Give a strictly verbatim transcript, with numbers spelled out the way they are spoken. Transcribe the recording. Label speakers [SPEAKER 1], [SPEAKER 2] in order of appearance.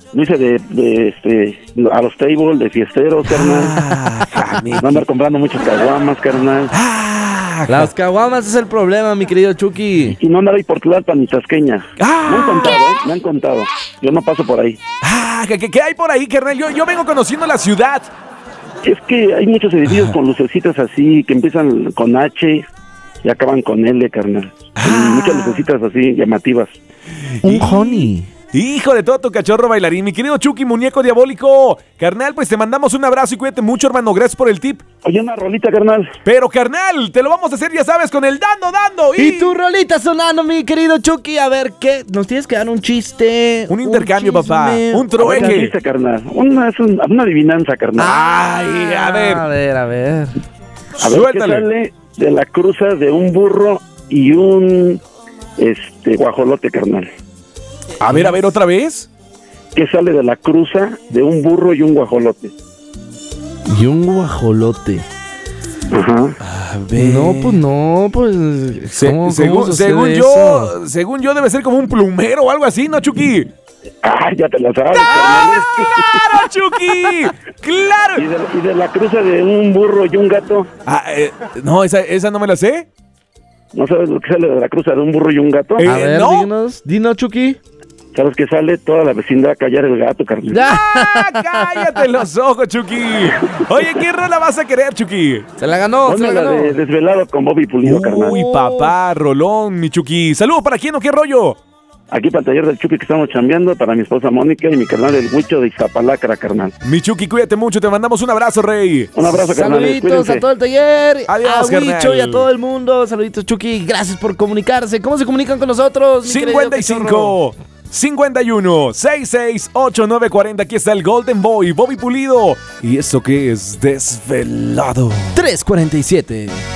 [SPEAKER 1] Lo hice de, de este, a los tables, de fiestero, carnal. Ah, no andar comprando muchas caguamas, carnal.
[SPEAKER 2] Ah, las caguamas es el problema, mi querido Chucky.
[SPEAKER 1] Y no andar ahí por Tlalpan ni Tasqueña.
[SPEAKER 2] Ah,
[SPEAKER 1] me han contado, ¿eh? Me han contado. Yo no paso por ahí.
[SPEAKER 3] Ah, ¿qué, qué hay por ahí, carnal? Yo, yo vengo conociendo la ciudad.
[SPEAKER 1] Es que hay muchos edificios con lucecitas así, que empiezan con H y acaban con L, carnal. Ah. Muchas lucecitas así, llamativas.
[SPEAKER 2] Un honey.
[SPEAKER 3] Hijo de todo tu cachorro bailarín, mi querido Chucky, muñeco diabólico. Carnal, pues te mandamos un abrazo y cuídate mucho, hermano. Gracias por el tip.
[SPEAKER 1] Oye, una rolita, carnal.
[SPEAKER 3] Pero, carnal, te lo vamos a hacer, ya sabes, con el dando, dando.
[SPEAKER 2] Y, y tu rolita sonando, mi querido Chucky. A ver, ¿qué? Nos tienes que dar un chiste.
[SPEAKER 3] Un intercambio, un papá. Un trueque.
[SPEAKER 1] Una chiste, carnal. Una, es un, una adivinanza, carnal.
[SPEAKER 3] Ay, a ver.
[SPEAKER 2] A ver, a ver.
[SPEAKER 1] A ver, ¿qué sale de la cruza de un burro y un este guajolote, carnal?
[SPEAKER 3] A ver, a ver, ¿otra vez?
[SPEAKER 1] ¿Qué sale de la cruza de un burro y un guajolote?
[SPEAKER 2] Y un guajolote.
[SPEAKER 1] Ajá.
[SPEAKER 2] A ver. No, pues no, pues.
[SPEAKER 3] Se,
[SPEAKER 2] ¿cómo,
[SPEAKER 3] según
[SPEAKER 2] cómo
[SPEAKER 3] según yo,
[SPEAKER 2] eso?
[SPEAKER 3] según yo debe ser como un plumero o algo así, ¿no, Chucky?
[SPEAKER 1] Ah, ya te la sabes.
[SPEAKER 3] ¡Claro, Chucky! ¡Claro!
[SPEAKER 1] ¿Y de, ¿Y de la cruza de un burro y un gato?
[SPEAKER 3] Ah, eh, no, esa, esa no me la sé.
[SPEAKER 1] ¿No sabes lo que sale de la cruza de un burro y un gato?
[SPEAKER 3] Eh,
[SPEAKER 2] a ver,
[SPEAKER 3] ¿no?
[SPEAKER 2] dinos, dinos, Chucky.
[SPEAKER 1] ¿Sabes qué sale? Toda la vecindad a callar el gato, carnal.
[SPEAKER 3] ¡Ah, cállate los ojos, Chucky! Oye, ¿qué rola vas a querer, Chucky?
[SPEAKER 2] Se la ganó,
[SPEAKER 1] Ponme
[SPEAKER 2] se la
[SPEAKER 1] la
[SPEAKER 2] ganó.
[SPEAKER 1] de Desvelado con Bobby Pulido,
[SPEAKER 3] Uy,
[SPEAKER 1] carnal.
[SPEAKER 3] Uy, papá, rolón, mi Chucky. ¿Saludos para quién o qué rollo?
[SPEAKER 1] Aquí para el taller del Chucky que estamos chambeando, para mi esposa Mónica y mi carnal el Huicho de Iztapalacra, carnal.
[SPEAKER 3] Mi Chucky, cuídate mucho, te mandamos un abrazo, rey.
[SPEAKER 1] Un abrazo, carnal.
[SPEAKER 2] Saluditos a todo el taller,
[SPEAKER 3] Adiós,
[SPEAKER 2] a Huicho
[SPEAKER 3] carnal.
[SPEAKER 2] y a todo el mundo. Saluditos, Chucky. Gracias por comunicarse. ¿Cómo se comunican con nosotros, mi
[SPEAKER 3] cincuenta y cinco, cincuenta y uno, sesenta y seis, ochenta y nueve, cuarenta. Aquí está el Golden Boy, Bobby Pulido. ¿Y eso qué es? Desvelado.
[SPEAKER 2] tres cuarenta y siete.